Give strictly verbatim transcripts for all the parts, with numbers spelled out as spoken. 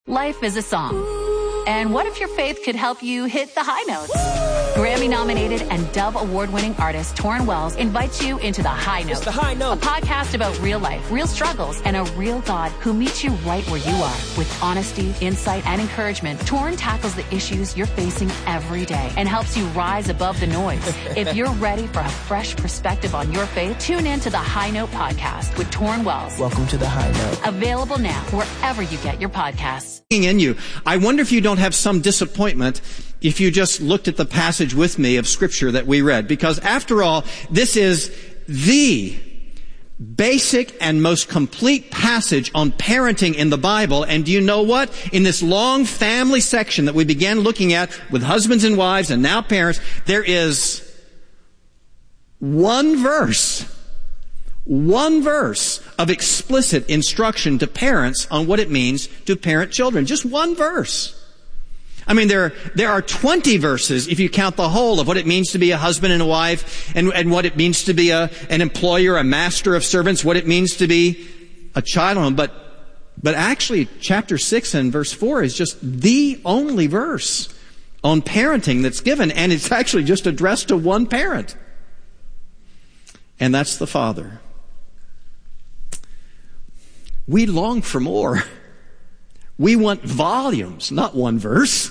Life is a song. And what if your faith could help you hit the high notes? Grammy-nominated and Dove Award-winning artist Torrin Wells invites you into The High Note. It's The High Note. A podcast about real life, real struggles, and a real God who meets you right where you are. With honesty, insight, and encouragement, Torrin tackles the issues you're facing every day and helps you rise above the noise. If you're ready for a fresh perspective on your faith, tune in to The High Note podcast with Torrin Wells. Welcome to The High Note. Available now wherever you get your podcasts. In you. I wonder if you don't have some disappointment if you just looked at the passage with me of Scripture that we read. Because after all, this is the basic and most complete passage on parenting in the Bible. And do you know what? In this long family section that we began looking at with husbands and wives and now parents, there is one verse One verse of explicit instruction to parents on what it means to parent children. Just one verse. I mean, there, there are twenty verses if you count the whole of what it means to be a husband and a wife, and, and what it means to be a, an employer, a master of servants, what it means to be a child. But, but actually, chapter six and verse four is just the only verse on parenting that's given, and it's actually just addressed to one parent. And that's the father. We long for more. We want volumes, not one verse.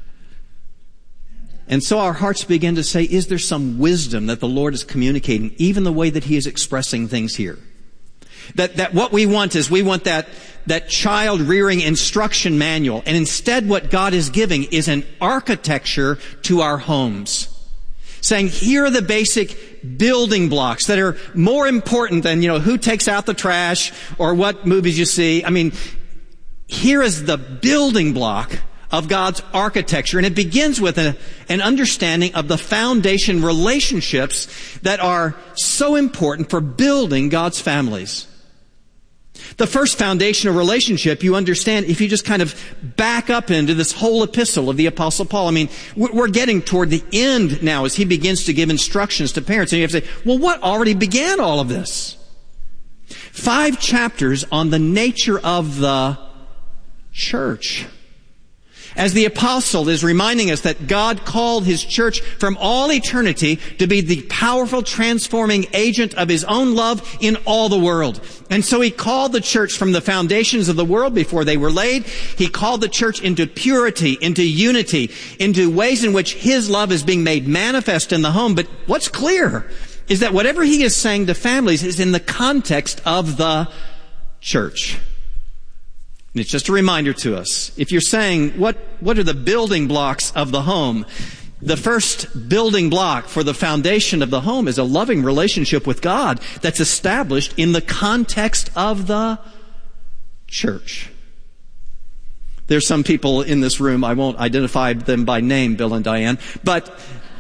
And so our hearts begin to say, is there some wisdom that the Lord is communicating, even the way that He is expressing things here? That, that what we want is we want that, that child rearing instruction manual. And instead what God is giving is an architecture to our homes. Saying, here are the basic building blocks that are more important than, you know, who takes out the trash or what movies you see. I mean, here is the building block of God's architecture. And it begins with a, an understanding of the foundation relationships that are so important for building God's families. The first foundational relationship you understand if you just kind of back up into this whole epistle of the Apostle Paul. I mean, we're getting toward the end now as he begins to give instructions to parents. And you have to say, well, what already began all of this? Five chapters on the nature of the church. As the apostle is reminding us that God called His church from all eternity to be the powerful transforming agent of His own love in all the world. And so He called the church from the foundations of the world before they were laid. He called the church into purity, into unity, into ways in which His love is being made manifest in the home. But what's clear is that whatever He is saying to families is in the context of the church. And it's just a reminder to us. If you're saying, what, what are the building blocks of the home? The first building block for the foundation of the home is a loving relationship with God that's established in the context of the church. There's some people in this room, I won't identify them by name, Bill and Diane, but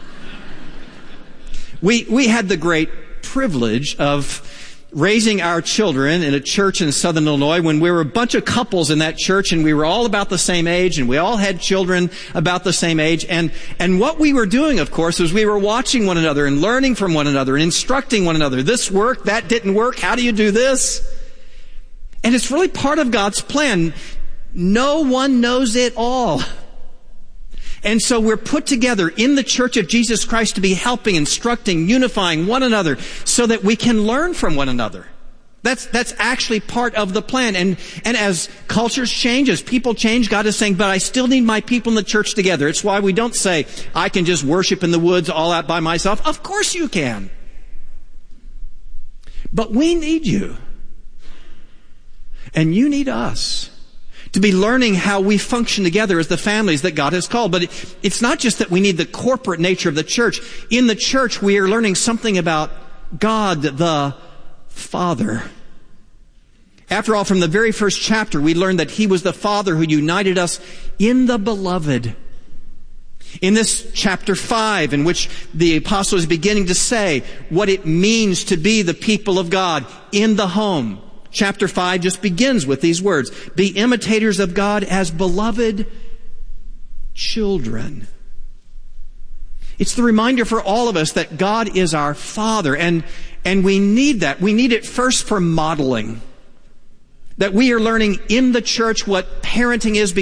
we, we had the great privilege of raising our children in a church in Southern Illinois when we were a bunch of couples in that church, and we were all about the same age, and we all had children about the same age. And, and what we were doing, of course, was we were watching one another and learning from one another and instructing one another. This worked, that didn't work, how do you do this? And it's really part of God's plan. No one knows it all. And so we're put together in the Church of Jesus Christ to be helping, instructing, unifying one another so that we can learn from one another. That's, that's actually part of the plan. And, and as cultures change, as people change, God is saying, but I still need my people in the church together. It's why we don't say, I can just worship in the woods all out by myself. Of course you can. But we need you. And you need us to be learning how we function together as the families that God has called. But it, it's not just that we need the corporate nature of the church. In the church, we are learning something about God the Father. After all, from the very first chapter, we learned that He was the Father who united us in the Beloved. In this chapter five, in which the apostle is beginning to say what it means to be the people of God in the home, chapter five just begins with these words, be imitators of God as beloved children. It's the reminder for all of us that God is our Father, and, and we need that. We need it first for modeling. That we are learning in the church what parenting is